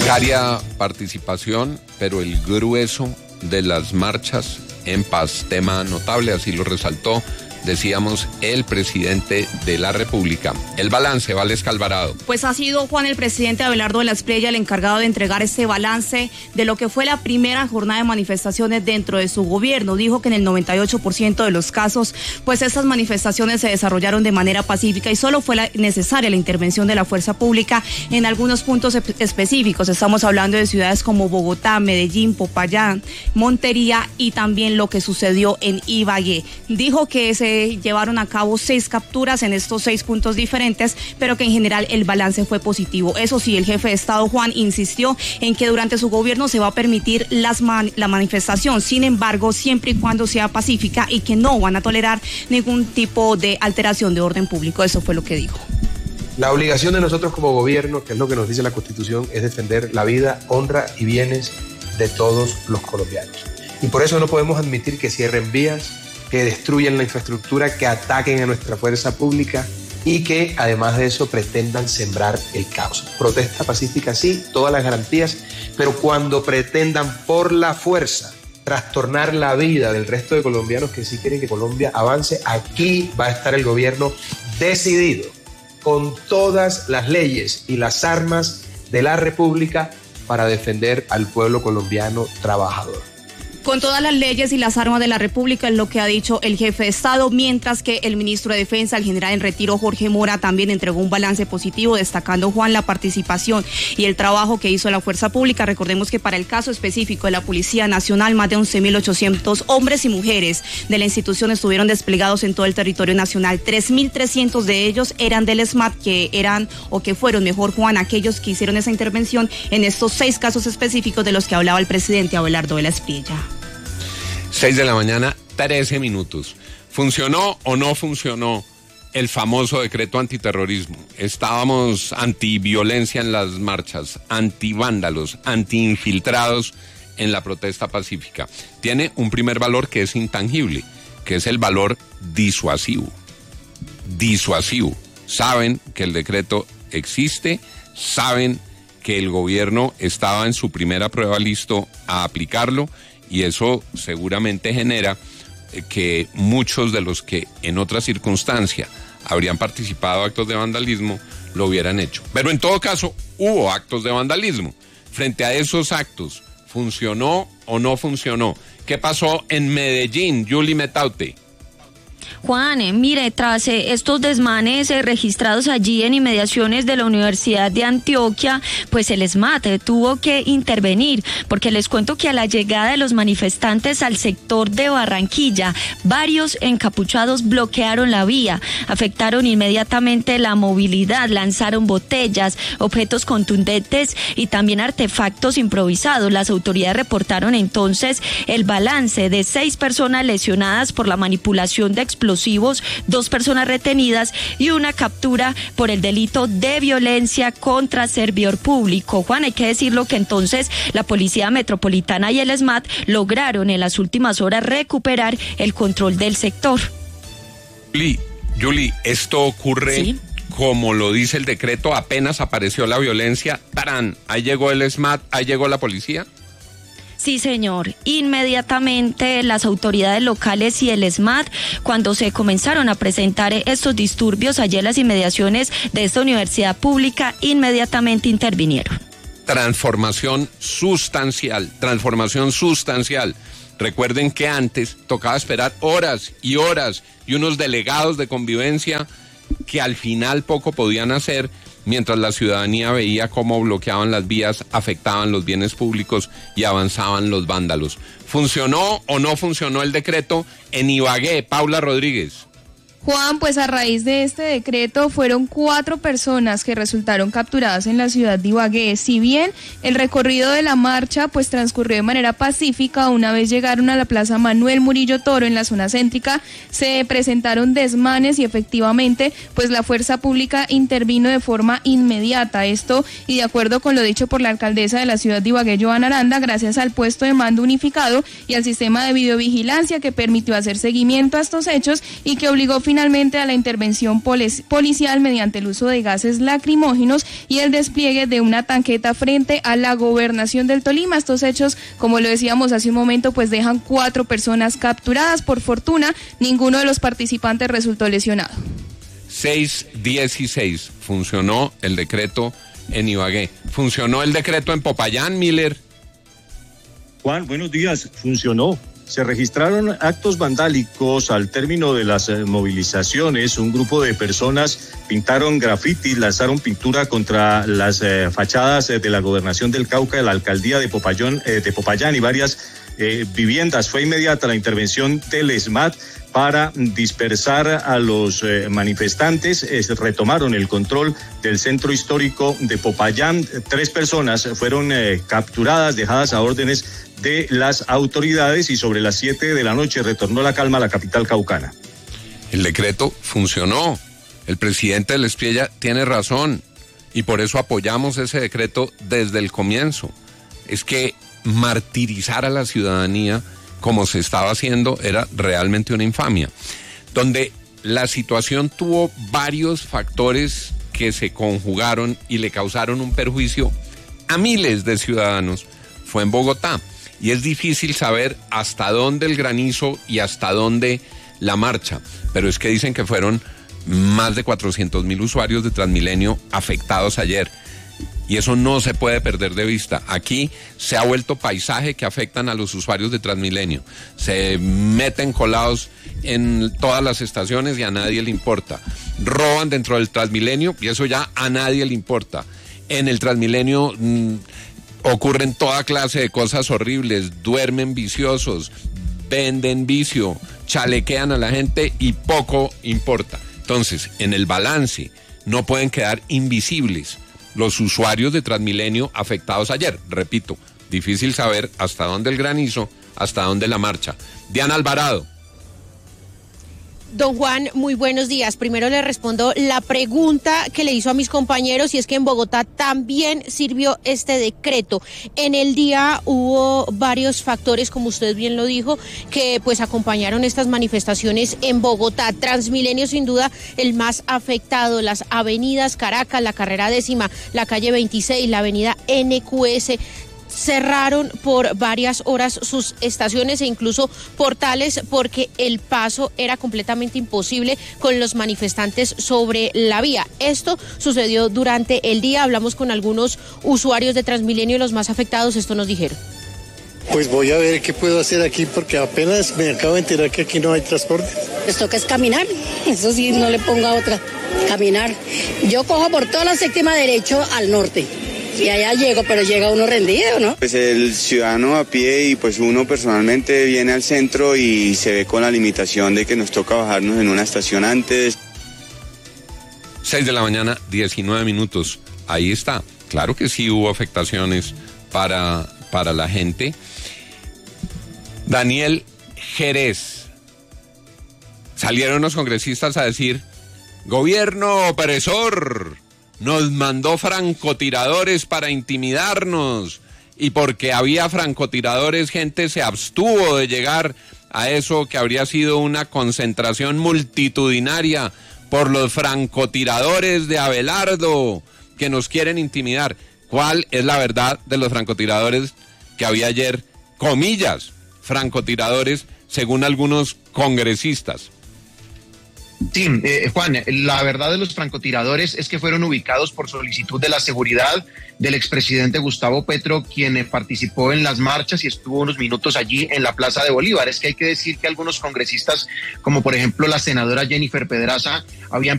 Precaria participación, pero el grueso de las marchas en paz, tema notable, así lo resaltó, decíamos, el presidente de la República. El balance, Vales Calvarado. Pues ha sido Juan, el presidente Abelardo de la Espriella, el encargado de entregar este balance de lo que fue la primera jornada de manifestaciones dentro de su gobierno. Dijo que en el 98% de los casos, pues estas manifestaciones se desarrollaron de manera pacífica y solo fue necesaria la intervención de la fuerza pública en algunos puntos específicos. Estamos hablando de ciudades como Bogotá, Medellín, Popayán, Montería y también lo que sucedió en Ibagué. Dijo que se llevaron a cabo 6 capturas en estos 6 puntos diferentes, pero que en general el balance fue positivo. Eso sí, el jefe de Estado, Juan, insistió en que durante su gobierno se va a permitir la manifestación, sin embargo, siempre y cuando sea pacífica y que no van a tolerar ningún tipo de alteración de orden público. Eso fue lo que dijo. La obligación de nosotros como gobierno, que es lo que nos dice la Constitución, es defender la vida, honra y bienes de todos los colombianos. Y por eso no podemos admitir que cierren vías, que destruyan la infraestructura, que ataquen a nuestra fuerza pública y que además de eso pretendan sembrar el caos. Protesta pacífica sí, todas las garantías, pero cuando pretendan por la fuerza trastornar la vida del resto de colombianos que sí quieren que Colombia avance, aquí va a estar el gobierno decidido, con todas las leyes y las armas de la República para defender al pueblo colombiano trabajador. Con todas las leyes y las armas de la República, es lo que ha dicho el jefe de Estado, mientras que el ministro de Defensa, el general en retiro Jorge Mora, también entregó un balance positivo, destacando, Juan, la participación y el trabajo que hizo la fuerza pública. Recordemos que para el caso específico de la Policía Nacional, más de 11.800 hombres y mujeres de la institución estuvieron desplegados en todo el territorio nacional. 3.300 de ellos eran del SMAT, que fueron, mejor, Juan, aquellos que hicieron esa intervención en estos 6 casos específicos de los que hablaba el presidente Abelardo de la Espriella. 6 de la mañana, 13 minutos. ¿Funcionó o no funcionó el famoso decreto antiterrorismo? Estábamos antiviolencia en las marchas, antivándalos, antiinfiltrados en la protesta pacífica. Tiene un primer valor que es intangible, que es el valor disuasivo. Disuasivo. Saben que el decreto existe, saben que el gobierno estaba en su primera prueba listo a aplicarlo, y eso seguramente genera que muchos de los que en otra circunstancia habrían participado en actos de vandalismo lo hubieran hecho. Pero en todo caso, hubo actos de vandalismo. Frente a esos actos, ¿funcionó o no funcionó? ¿Qué pasó en Medellín, Yuli Metaute? Juan, mire, tras estos desmanes registrados allí en inmediaciones de la Universidad de Antioquia, pues el SMAT tuvo que intervenir, porque les cuento que a la llegada de los manifestantes al sector de Barranquilla, varios encapuchados bloquearon la vía, afectaron inmediatamente la movilidad, lanzaron botellas, objetos contundentes y también artefactos improvisados. Las autoridades reportaron entonces el balance de 6 personas lesionadas por la manipulación de explosivos, 2 personas retenidas y una captura por el delito de violencia contra servidor público. Juan, hay que decirlo que entonces la Policía Metropolitana y el SMAT lograron en las últimas horas recuperar el control del sector. Yuli, esto ocurre, ¿sí?, como lo dice el decreto, apenas apareció la violencia, ¡tarán!, ahí llegó el SMAT, ahí llegó la policía. Sí, señor. Inmediatamente las autoridades locales y el SMAT, cuando se comenzaron a presentar estos disturbios allí en las inmediaciones de esta universidad pública, inmediatamente intervinieron. Transformación sustancial. Recuerden que antes tocaba esperar horas y horas y unos delegados de convivencia que al final poco podían hacer, mientras la ciudadanía veía cómo bloqueaban las vías, afectaban los bienes públicos y avanzaban los vándalos. ¿Funcionó o no funcionó el decreto en Ibagué? Paula Rodríguez. Juan, pues a raíz de este decreto fueron 4 personas que resultaron capturadas en la ciudad de Ibagué. Si bien el recorrido de la marcha pues transcurrió de manera pacífica, una vez llegaron a la Plaza Manuel Murillo Toro en la zona céntrica, se presentaron desmanes y efectivamente pues la fuerza pública intervino de forma inmediata. Esto y de acuerdo con lo dicho por la alcaldesa de la ciudad de Ibagué, Joana Aranda, gracias al puesto de mando unificado y al sistema de videovigilancia que permitió hacer seguimiento a estos hechos y que obligó finalmente a la intervención policial mediante el uso de gases lacrimógenos y el despliegue de una tanqueta frente a la gobernación del Tolima. Estos hechos, como lo decíamos hace un momento, pues dejan 4 personas capturadas. Por fortuna, ninguno de los participantes resultó lesionado. 6:16. Funcionó el decreto en Ibagué. ¿Funcionó el decreto en Popayán, Miller? Juan, buenos días. Funcionó. Se registraron actos vandálicos al término de las movilizaciones. Un grupo de personas pintaron grafitis, lanzaron pintura contra las fachadas de la gobernación del Cauca, de la alcaldía de Popayán y varias viviendas. Fue inmediata la intervención del ESMAD para dispersar a los manifestantes. Retomaron el control del centro histórico de Popayán. 3 personas fueron capturadas, dejadas a órdenes de las autoridades, y sobre las 7 de la noche retornó la calma a la capital caucana. El decreto funcionó. El presidente del Espriella tiene razón y por eso apoyamos ese decreto desde el comienzo. Es que martirizar a la ciudadanía como se estaba haciendo era realmente una infamia, donde la situación tuvo varios factores que se conjugaron y le causaron un perjuicio a miles de ciudadanos. Fue en Bogotá. Y es difícil saber hasta dónde el granizo y hasta dónde la marcha. Pero es que dicen que fueron más de 400.000 usuarios de Transmilenio afectados ayer. Y eso no se puede perder de vista. Aquí se ha vuelto paisaje que afectan a los usuarios de Transmilenio. Se meten colados en todas las estaciones y a nadie le importa. Roban dentro del Transmilenio y eso ya a nadie le importa. En el Transmilenio ocurren toda clase de cosas horribles, duermen viciosos, venden vicio, chalequean a la gente y poco importa. Entonces, en el balance no pueden quedar invisibles los usuarios de Transmilenio afectados ayer. Repito, difícil saber hasta dónde el granizo, hasta dónde la marcha. Diana Alvarado. Don Juan, muy buenos días. Primero le respondo la pregunta que le hizo a mis compañeros, y es que en Bogotá también sirvió este decreto. En el día hubo varios factores, como usted bien lo dijo, que pues acompañaron estas manifestaciones en Bogotá. Transmilenio sin duda el más afectado, las avenidas Caracas, la carrera 10ª, la calle 26, la avenida NQS, cerraron por varias horas sus estaciones e incluso portales porque el paso era completamente imposible con los manifestantes sobre la vía. Esto sucedió durante el día. Hablamos con algunos usuarios de Transmilenio, los más afectados. Esto nos dijeron. Pues voy a ver qué puedo hacer aquí porque apenas me acabo de enterar que aquí no hay transporte. Les toca es caminar, eso sí, no le ponga otra, caminar. Yo cojo por toda la 7ª derecho al norte. Y allá llego, pero llega uno rendido, ¿no? Pues el ciudadano a pie y pues uno personalmente viene al centro y se ve con la limitación de que nos toca bajarnos en una estación antes. 6 de la mañana, 19 minutos. Ahí está. Claro que sí hubo afectaciones para la gente. Daniel Jerez. Salieron los congresistas a decir: gobierno opresor, nos mandó francotiradores para intimidarnos, y porque había francotiradores, gente se abstuvo de llegar a eso que habría sido una concentración multitudinaria por los francotiradores de Abelardo que nos quieren intimidar. ¿Cuál es la verdad de los francotiradores que había ayer? Comillas, francotiradores, según algunos congresistas. Sí, Juan, la verdad de los francotiradores es que fueron ubicados por solicitud de la seguridad del expresidente Gustavo Petro, quien participó en las marchas y estuvo unos minutos allí en la Plaza de Bolívar. Es que hay que decir que algunos congresistas, como por ejemplo la senadora Jennifer Pedraza, habían